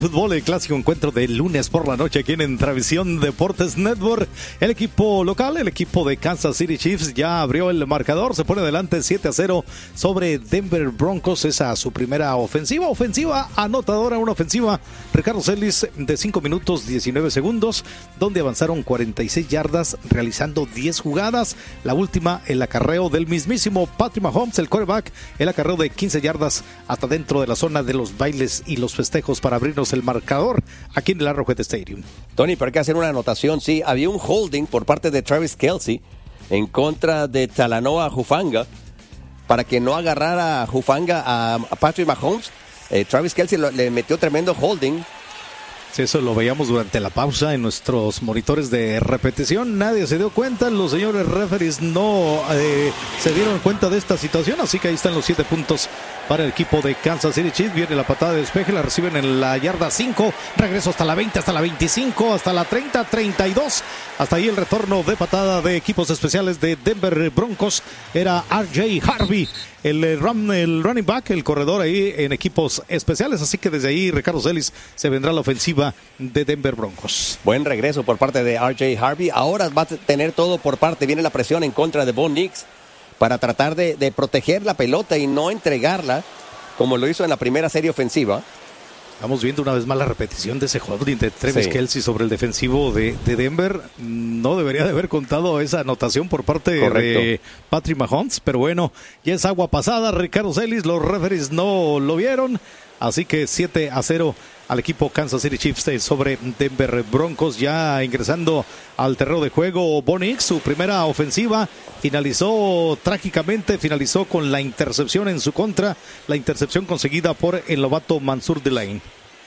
Fútbol, el clásico encuentro de lunes por la noche aquí en Travisión Deportes Network. El equipo local, el equipo de Kansas City Chiefs, ya abrió el marcador. Se pone adelante 7-0 sobre Denver Broncos. Esa su primera ofensiva anotadora, una ofensiva, Ricardo Celis, de 5 minutos 19 segundos, donde avanzaron 46 yardas, realizando 10 jugadas. La última, el acarreo del mismísimo Patrick Mahomes, el quarterback, el acarreo de 15 yardas hasta dentro de la zona de los bailes y los festejos para abrirnos el marcador aquí en el Arrowhead Stadium. Tony, pero hay que hacer una anotación. Sí, había un holding por parte de Travis Kelce en contra de Talanoa Hufanga para que no agarrara Hufanga a Patrick Mahomes. Travis Kelce le metió tremendo holding. Sí, eso lo veíamos durante la pausa en nuestros monitores de repetición. Nadie se dio cuenta, los señores referees no se dieron cuenta de esta situación, así que ahí están los 7 puntos para el equipo de Kansas City Chiefs. Viene la patada de despeje, la reciben en la yarda 5, regreso hasta la 20, hasta la 25, hasta la 30, 32. Hasta ahí el retorno de patada de equipos especiales de Denver Broncos. Era R.J. Harvey, el running back, el corredor ahí en equipos especiales. Así que desde ahí Ricardo Celis se vendrá la ofensiva de Denver Broncos. Buen regreso por parte de R.J. Harvey. Ahora va a tener todo por parte. Viene la presión en contra de Bo Nix para tratar de proteger la pelota y no entregarla como lo hizo en la primera serie ofensiva. Estamos viendo una vez más la repetición de ese holding de Travis Kelce sobre el defensivo de Denver. No debería de haber contado esa anotación por parte de Patrick Mahomes, pero bueno, ya es agua pasada. Ricardo Celis, los referees no lo vieron, así que 7-0 al equipo Kansas City Chiefs sobre Denver Broncos. Ya ingresando al terreno de juego, Bo Nix, su primera ofensiva, finalizó con la intercepción en su contra, la intercepción conseguida por el novato Mansour Delane.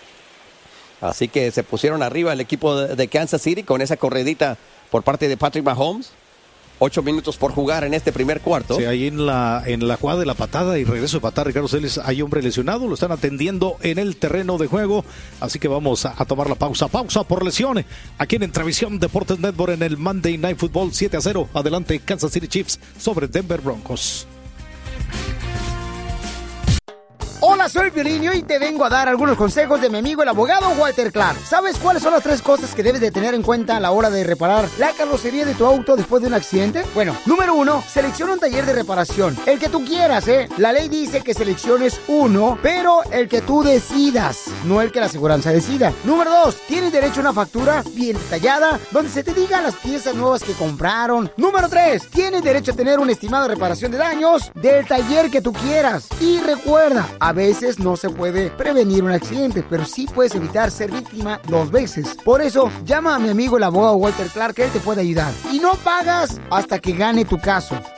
Así que se pusieron arriba el equipo de Kansas City con esa corredita por parte de Patrick Mahomes. 8 minutos por jugar en este primer cuarto. Sí, ahí en la jugada de la patada y regreso de patada, Ricardo Celis, hay hombre lesionado, lo están atendiendo en el terreno de juego, así que vamos a tomar la pausa por lesión, aquí en Travisión Deportes Network en el Monday Night Football. 7-0, adelante Kansas City Chiefs sobre Denver Broncos. Hola, soy Piolín y hoy te vengo a dar algunos consejos de mi amigo el abogado Walter Clark. ¿Sabes cuáles son las 3 cosas que debes de tener en cuenta a la hora de reparar la carrocería de tu auto después de un accidente? Bueno, número 1, selecciona un taller de reparación. El que tú quieras, La ley dice que selecciones uno, pero el que tú decidas, no el que la aseguranza decida. Número 2, tienes derecho a una factura bien detallada, donde se te digan las piezas nuevas que compraron. Número 3, tienes derecho a tener un estimado de reparación de daños del taller que tú quieras. Y recuerda, a veces no se puede prevenir un accidente, pero sí puedes evitar ser víctima 2 veces. Por eso, llama a mi amigo el abogado Walter Clark, que él te puede ayudar. Y no pagas hasta que gane tu caso.